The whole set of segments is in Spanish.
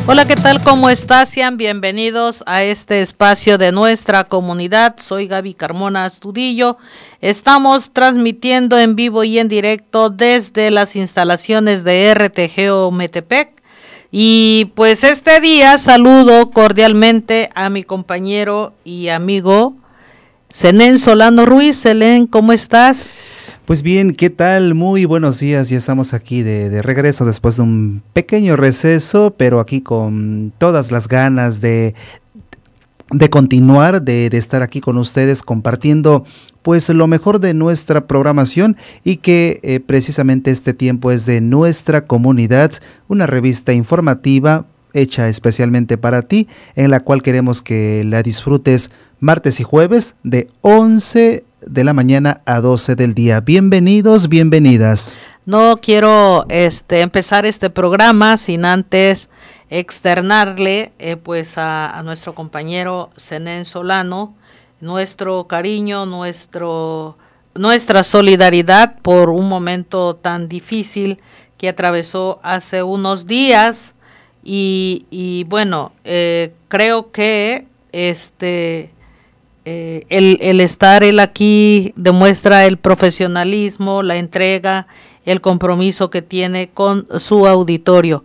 Hola, ¿qué tal? ¿Cómo estás? Sean bienvenidos a este espacio de nuestra comunidad. Soy Gaby Carmona Astudillo. Estamos transmitiendo en vivo y en directo desde las instalaciones de RTG Metepec. Y pues este día saludo cordialmente a mi compañero y amigo Zenén Solano Ruiz. Zenén, ¿cómo estás? Pues bien, ¿qué tal? Muy buenos días, ya estamos aquí de regreso después de un pequeño receso, pero aquí con todas las ganas de continuar, de estar aquí con ustedes compartiendo pues lo mejor de nuestra programación y que precisamente este tiempo es de nuestra comunidad, una revista informativa hecha especialmente para ti, en la cual queremos que la disfrutes martes y jueves de 11 de la mañana a 12 del día. Bienvenidos, bienvenidas. No quiero empezar este programa sin antes externarle pues a nuestro compañero Zenén Solano nuestro cariño, nuestra solidaridad por un momento tan difícil que atravesó hace unos días y bueno, creo que el estar él aquí demuestra el profesionalismo, la entrega, el compromiso que tiene con su auditorio.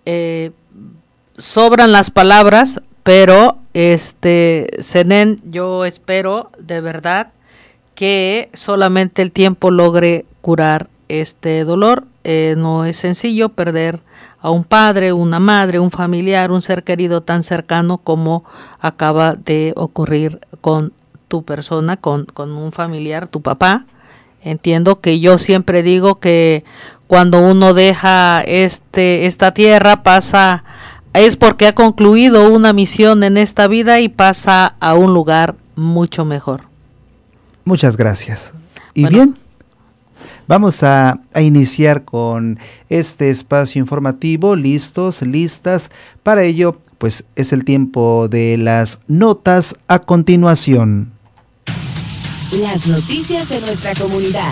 Sobran las palabras, pero Zenén, yo espero de verdad que solamente el tiempo logre curar este dolor. No es sencillo perder a un padre, una madre, un familiar, un ser querido tan cercano como acaba de ocurrir con tu persona, con un familiar, tu papá. Entiendo que yo siempre digo que cuando uno deja esta tierra es porque ha concluido una misión en esta vida y pasa a un lugar mucho mejor. Muchas gracias. Y bueno, bien, vamos a iniciar con este espacio informativo, listos, listas. Para ello, pues es el tiempo de las notas a continuación. Las noticias de nuestra comunidad.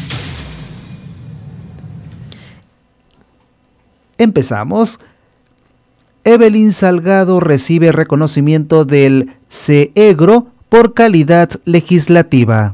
Empezamos. Evelyn Salgado recibe reconocimiento del CEGRO por calidad legislativa.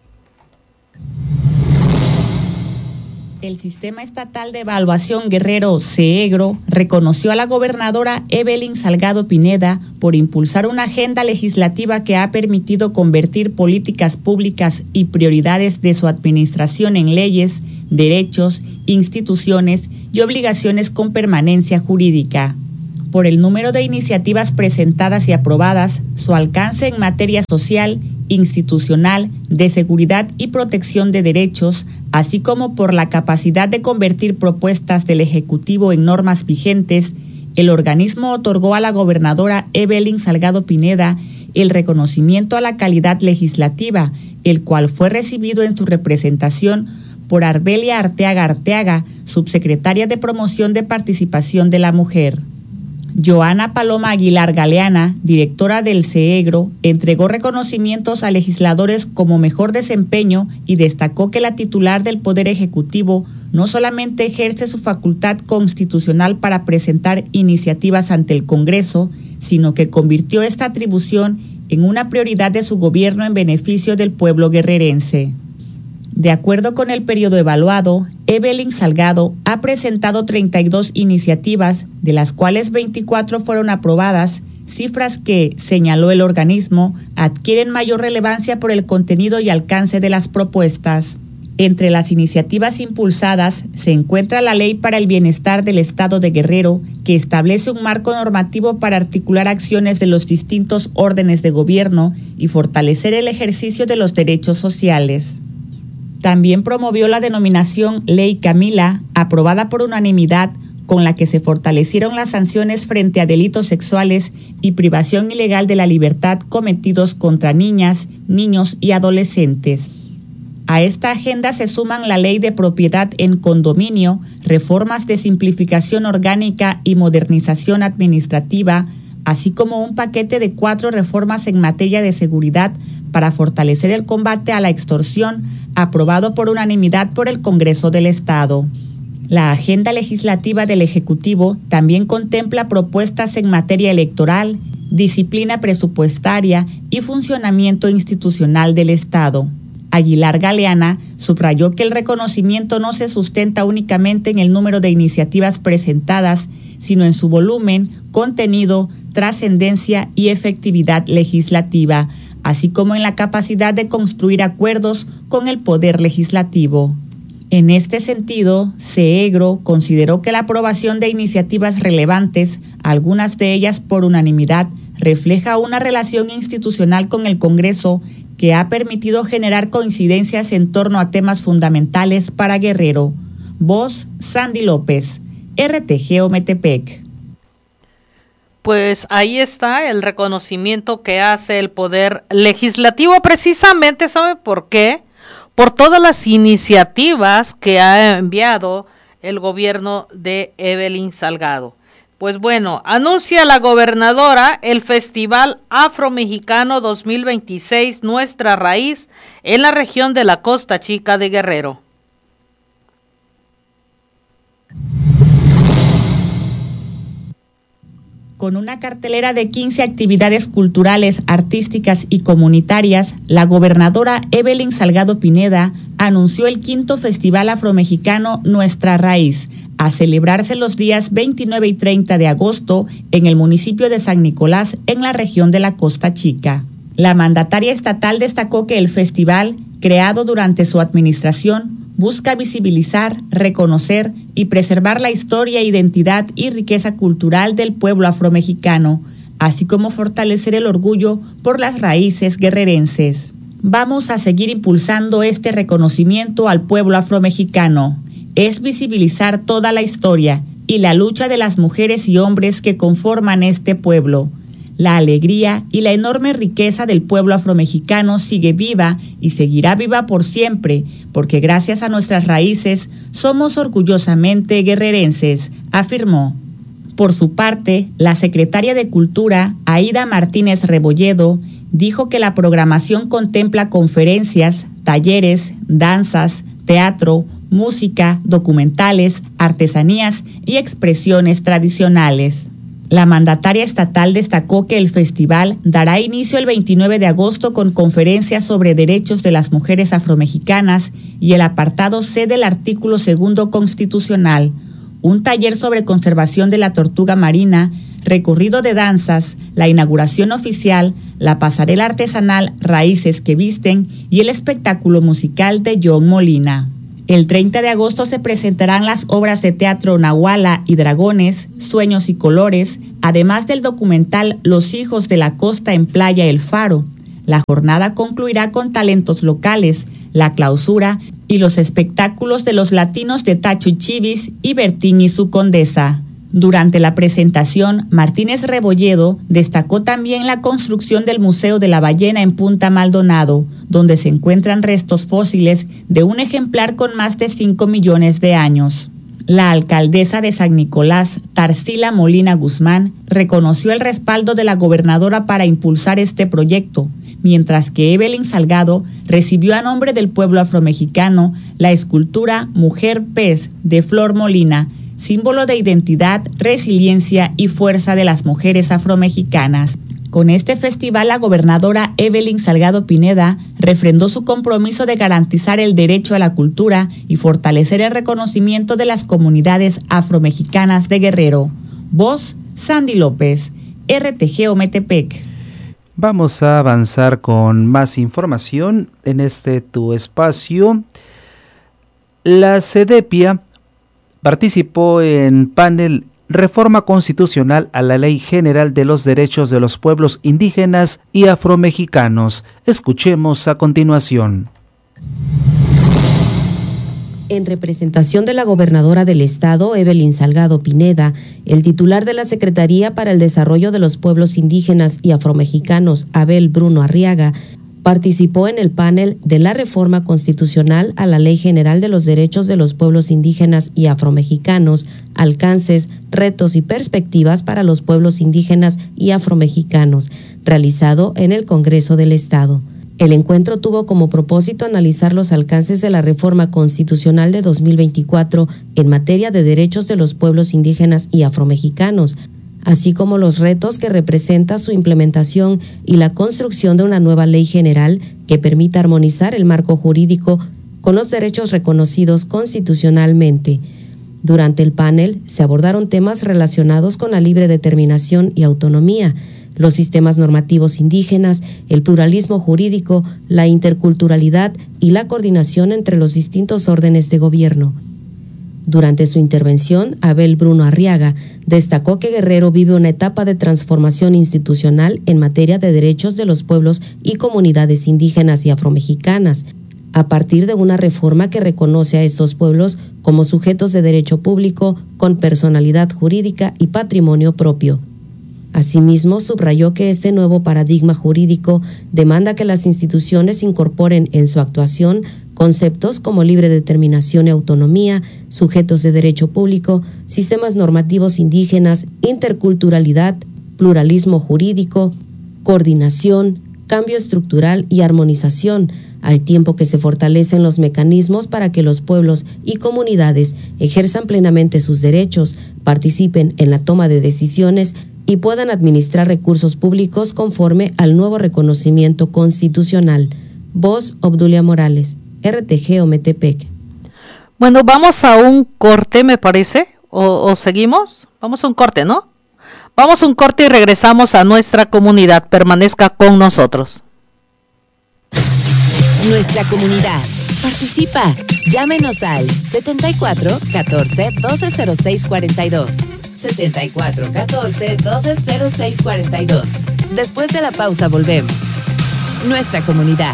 El Sistema Estatal de Evaluación Guerrero CEGRO reconoció a la gobernadora Evelyn Salgado Pineda por impulsar una agenda legislativa que ha permitido convertir políticas públicas y prioridades de su administración en leyes, derechos, instituciones y obligaciones con permanencia jurídica. Por el número de iniciativas presentadas y aprobadas, su alcance en materia social, institucional, de seguridad y protección de derechos, así como por la capacidad de convertir propuestas del Ejecutivo en normas vigentes, el organismo otorgó a la gobernadora Evelyn Salgado Pineda el reconocimiento a la calidad legislativa, el cual fue recibido en su representación por Arbelia Arteaga Arteaga, subsecretaria de Promoción de Participación de la Mujer. Joana Paloma Aguilar Galeana, directora del CEGRO, entregó reconocimientos a legisladores como mejor desempeño y destacó que la titular del Poder Ejecutivo no solamente ejerce su facultad constitucional para presentar iniciativas ante el Congreso, sino que convirtió esta atribución en una prioridad de su gobierno en beneficio del pueblo guerrerense. De acuerdo con el periodo evaluado, Evelyn Salgado ha presentado 32 iniciativas, de las cuales 24 fueron aprobadas, cifras que, señaló el organismo, adquieren mayor relevancia por el contenido y alcance de las propuestas. Entre las iniciativas impulsadas se encuentra la Ley para el Bienestar del Estado de Guerrero, que establece un marco normativo para articular acciones de los distintos órdenes de gobierno y fortalecer el ejercicio de los derechos sociales. También promovió la denominación Ley Camila, aprobada por unanimidad, con la que se fortalecieron las sanciones frente a delitos sexuales y privación ilegal de la libertad cometidos contra niñas, niños y adolescentes. A esta agenda se suman la Ley de Propiedad en Condominio, reformas de simplificación orgánica y modernización administrativa, así como un paquete de 4 reformas en materia de seguridad para fortalecer el combate a la extorsión, aprobado por unanimidad por el Congreso del Estado. La agenda legislativa del Ejecutivo también contempla propuestas en materia electoral, disciplina presupuestaria y funcionamiento institucional del Estado. Aguilar Galeana subrayó que el reconocimiento no se sustenta únicamente en el número de iniciativas presentadas, sino en su volumen, contenido, trascendencia y efectividad legislativa, así como en la capacidad de construir acuerdos con el Poder Legislativo. En este sentido, CEEGRO consideró que la aprobación de iniciativas relevantes, algunas de ellas por unanimidad, refleja una relación institucional con el Congreso que ha permitido generar coincidencias en torno a temas fundamentales para Guerrero. Voz, Sandy López, RTG Ometepec. Pues ahí está el reconocimiento que hace el Poder Legislativo, precisamente, ¿sabe por qué? Por todas las iniciativas que ha enviado el gobierno de Evelyn Salgado. Pues bueno, anuncia la gobernadora el Festival Afromexicano 2026, Nuestra Raíz, en la región de la Costa Chica de Guerrero. Con una cartelera de 15 actividades culturales, artísticas y comunitarias, la gobernadora Evelyn Salgado Pineda anunció el 5º Festival Afromexicano Nuestra Raíz, a celebrarse los días 29 y 30 de agosto en el municipio de San Nicolás, en la región de la Costa Chica. La mandataria estatal destacó que el festival, creado durante su administración, busca visibilizar, reconocer y preservar la historia, identidad y riqueza cultural del pueblo afromexicano, así como fortalecer el orgullo por las raíces guerrerenses. Vamos a seguir impulsando este reconocimiento al pueblo afromexicano. Es visibilizar toda la historia y la lucha de las mujeres y hombres que conforman este pueblo. La alegría y la enorme riqueza del pueblo afromexicano sigue viva y seguirá viva por siempre, porque gracias a nuestras raíces somos orgullosamente guerrerenses, afirmó. Por su parte, la secretaria de Cultura, Aida Martínez Rebolledo, dijo que la programación contempla conferencias, talleres, danzas, teatro, música, documentales, artesanías y expresiones tradicionales. La mandataria estatal destacó que el festival dará inicio el 29 de agosto con conferencias sobre derechos de las mujeres afromexicanas y el apartado C del artículo 2 constitucional, un taller sobre conservación de la tortuga marina, recorrido de danzas, la inauguración oficial, la pasarela artesanal Raíces que Visten y el espectáculo musical de John Molina. El 30 de agosto se presentarán las obras de teatro Nahuala y Dragones, Sueños y Colores, además del documental Los Hijos de la Costa en Playa El Faro. La jornada concluirá con talentos locales, la clausura y los espectáculos de los latinos de Tacho y Chivis y Bertín y su Condesa. Durante la presentación, Martínez Rebolledo destacó también la construcción del Museo de la Ballena en Punta Maldonado, donde se encuentran restos fósiles de un ejemplar con más de 5 millones de años. La alcaldesa de San Nicolás, Tarsila Molina Guzmán, reconoció el respaldo de la gobernadora para impulsar este proyecto, mientras que Evelyn Salgado recibió a nombre del pueblo afromexicano la escultura Mujer Pez de Flor Molina, símbolo de identidad, resiliencia y fuerza de las mujeres afromexicanas. Con este festival, la gobernadora Evelyn Salgado Pineda refrendó su compromiso de garantizar el derecho a la cultura y fortalecer el reconocimiento de las comunidades afromexicanas de Guerrero. Voz, Sandy López, RTG Ometepec. Vamos a avanzar con más información en este tu espacio. La CEDEPIA participó en panel Reforma Constitucional a la Ley General de los Derechos de los Pueblos Indígenas y Afromexicanos. Escuchemos a continuación. En representación de la gobernadora del estado, Evelyn Salgado Pineda, el titular de la Secretaría para el Desarrollo de los Pueblos Indígenas y Afromexicanos, Abel Bruno Arriaga, participó en el panel de la Reforma Constitucional a la Ley General de los Derechos de los Pueblos Indígenas y Afromexicanos, alcances, retos y perspectivas para los pueblos indígenas y afromexicanos, realizado en el Congreso del Estado. El encuentro tuvo como propósito analizar los alcances de la reforma constitucional de 2024 en materia de derechos de los pueblos indígenas y afromexicanos, así como los retos que representa su implementación y la construcción de una nueva ley general que permita armonizar el marco jurídico con los derechos reconocidos constitucionalmente. Durante el panel se abordaron temas relacionados con la libre determinación y autonomía, los sistemas normativos indígenas, el pluralismo jurídico, la interculturalidad y la coordinación entre los distintos órdenes de gobierno. Durante su intervención, Abel Bruno Arriaga destacó que Guerrero vive una etapa de transformación institucional en materia de derechos de los pueblos y comunidades indígenas y afromexicanas, a partir de una reforma que reconoce a estos pueblos como sujetos de derecho público con personalidad jurídica y patrimonio propio. Asimismo, subrayó que este nuevo paradigma jurídico demanda que las instituciones incorporen en su actuación conceptos como libre determinación y autonomía, sujetos de derecho público, sistemas normativos indígenas, interculturalidad, pluralismo jurídico, coordinación, cambio estructural y armonización, al tiempo que se fortalecen los mecanismos para que los pueblos y comunidades ejerzan plenamente sus derechos, participen en la toma de decisiones y puedan administrar recursos públicos conforme al nuevo reconocimiento constitucional. Voz Obdulia Morales, RTG Ometepec. Bueno, vamos a un corte, me parece, o seguimos. Vamos a un corte, ¿no? Vamos a un corte y regresamos a nuestra comunidad. Permanezca con nosotros. Nuestra comunidad. Participa. Llámenos al 74 14 12 06 42. 74 14 12 06 42. Después de la pausa volvemos. Nuestra comunidad.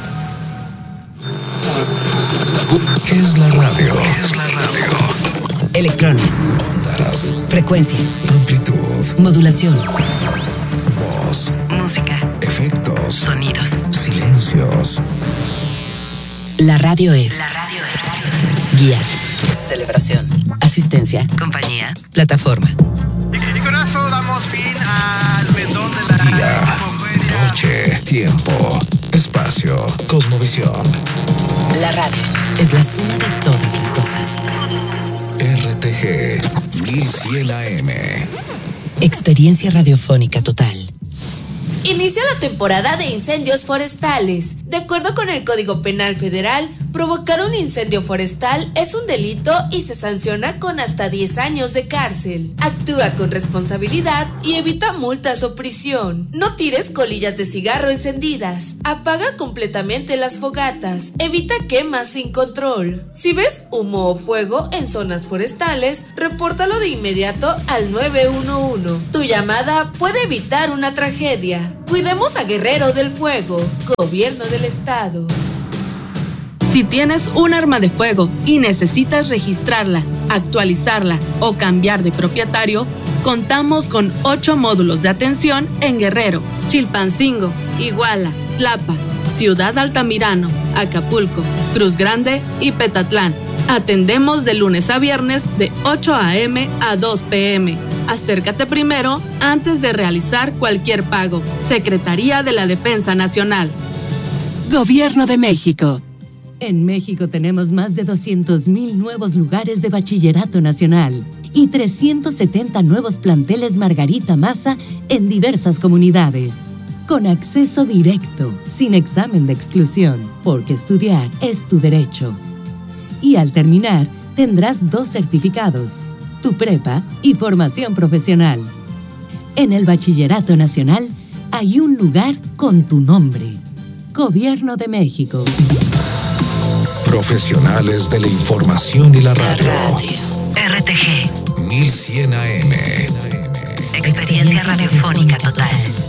¿Qué es la radio? Electrones. Ondas. Frecuencia. Amplitud. Modulación. Voz. Música. Efectos. Sonidos. Silencios. La radio es. Guía. Celebración. Asistencia. Compañía. Plataforma. Y con eso damos fin al pendón de la Día. Noche. Tiempo. Espacio. Cosmovisión. La radio es la suma de todas las cosas. RTG 1100 AM. Experiencia radiofónica total. Inicia la temporada de incendios forestales. De acuerdo con el Código Penal Federal, provocar un incendio forestal es un delito y se sanciona con hasta 10 años de cárcel. Actúa con responsabilidad y evita multas o prisión. No tires colillas de cigarro encendidas. Apaga completamente las fogatas. Evita quemas sin control. Si ves humo o fuego en zonas forestales, repórtalo de inmediato al 911. Tu llamada puede evitar una tragedia. Cuidemos a Guerrero del Fuego, Gobierno del Estado. Si tienes un arma de fuego y necesitas registrarla, actualizarla o cambiar de propietario, contamos con 8 módulos de atención en Guerrero, Chilpancingo, Iguala, Tlapa, Ciudad Altamirano, Acapulco, Cruz Grande y Petatlán. Atendemos de lunes a viernes de 8 a.m. a 2 p.m. Acércate primero antes de realizar cualquier pago. Secretaría de la Defensa Nacional. Gobierno de México. En México tenemos más de 200,000 nuevos lugares de bachillerato nacional y 370 nuevos planteles Margarita Maza en diversas comunidades. Con acceso directo, sin examen de exclusión, porque estudiar es tu derecho. Y al terminar, tendrás 2 certificados, tu prepa y formación profesional. En el Bachillerato Nacional hay un lugar con tu nombre. Gobierno de México. Profesionales de la información y la radio. RTG 1100 AM. Experiencia radiofónica total.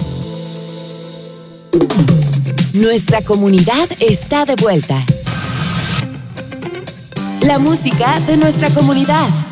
Nuestra comunidad está de vuelta. La música de nuestra comunidad.